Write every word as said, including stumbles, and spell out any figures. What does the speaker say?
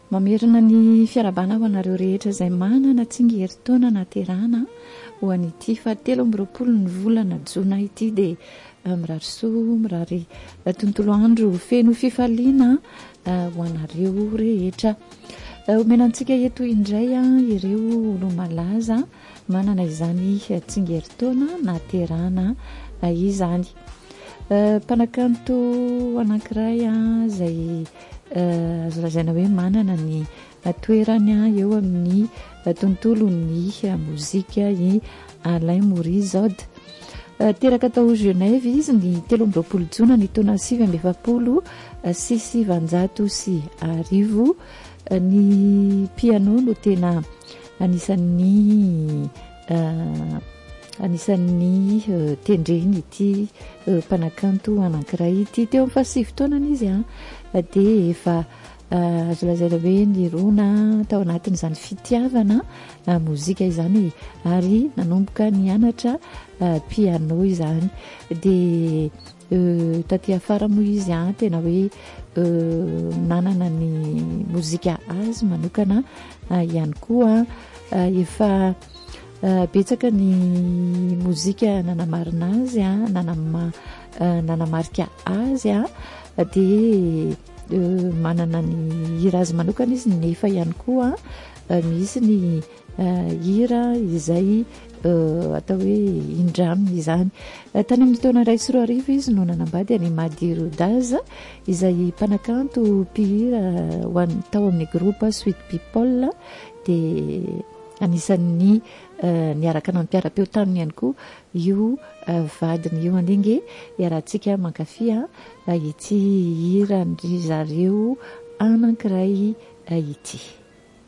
Mamerina ny fiarabana ho anareo rehetra izay manana tsingerin-taona naterana ho an'ity fahatelo amby roapolo ny volana jona ity dia mirary soa mirary tontolo andro feno fifaliana ho anareo rehetra. Omenantsika eto indray ireo olo malaza manana izany tsingerin-taona naterana izany. Mpanakanto anankiray izay azo lazaina hoe manana ny toerany eo amin'ny tontolo ny mozika i Alain Morizode. Teraka tao Genève izy ny telo amby roapolo jona ny taona sivy amby efapolo sy sivanjato sy arivo. Ny piano no tena anisan'ny uh, anisan'ny uh, tendreny ity uh, mpanakanto anankiray ity. Teo amin'ny fahasivy taonany izy a dia efa uh, azo lazaina hoe nirona tao anatin'izany fitiavana uh, mozika izany ary nanomboka nianatra uh, piano izany dia uh, taty afara moa izy a tena hoe uh, nanana ny mozika azy manokana uh, ihany koa uh, efa uh, betsaka ny mozika nanamarina azy a nanama, uh, nanamarika azy a dia uh, manana ny hira azy manokana izy nefa ihany koa uh, misy ny uh, hira izay Uh, atao hoe indramina izany. Uh, tany amin'ny taona iray sy roa arivo izy no nanambady any Madiro Daza izay mpanakanto mpihira uh, tao amin'ny groupe Sweet People dia anisan'ny uh, niaraka nampiara-peo taminy ihany koa io uh, vadiny io andinge iarahantsika mankafia uh, ity hira ndry zareo anankiray uh, ity.